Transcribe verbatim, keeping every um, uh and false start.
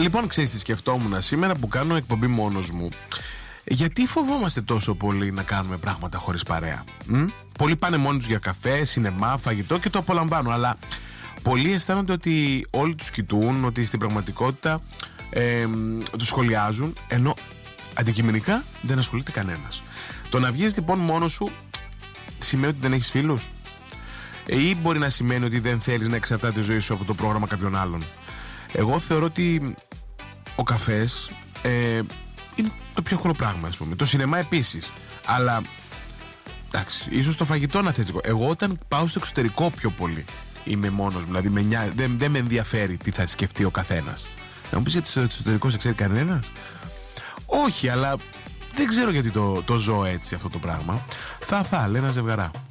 Λοιπόν, ξέρεις τι σκεφτόμουν σήμερα που κάνω εκπομπή μόνος μου? Γιατί φοβόμαστε τόσο πολύ να κάνουμε πράγματα χωρίς παρέα? Μ? Πολλοί πάνε μόνοι τους για καφέ, σινεμά, φαγητό και το απολαμβάνουν. Αλλά πολλοί αισθάνονται ότι όλοι τους κοιτούν, ότι στην πραγματικότητα ε, τους σχολιάζουν, ενώ αντικειμενικά δεν ασχολείται κανένας. Το να βγεις λοιπόν μόνος σου σημαίνει ότι δεν έχεις φίλους? Ή μπορεί να σημαίνει ότι δεν θέλεις να εξαρτάται τη ζωή σου από το πρόγραμμα κάποιον άλλον? Εγώ θεωρώ ότι ο καφές ε, είναι το πιο εύκολο πράγμα, ας πούμε. Το σινεμά επίσης. Αλλά εντάξει, ίσως το φαγητό να θες. Εγώ όταν πάω στο εξωτερικό πιο πολύ είμαι μόνος μου. Δηλαδή με νιά, δεν, δεν με ενδιαφέρει τι θα σκεφτεί ο καθένας. Να μου πεις γιατί στο εξωτερικό σε ξέρει κανένας? Όχι, αλλά δεν ξέρω γιατί το, το ζω έτσι αυτό το πράγμα. Θα θα, λέει ένα ζευγαρά.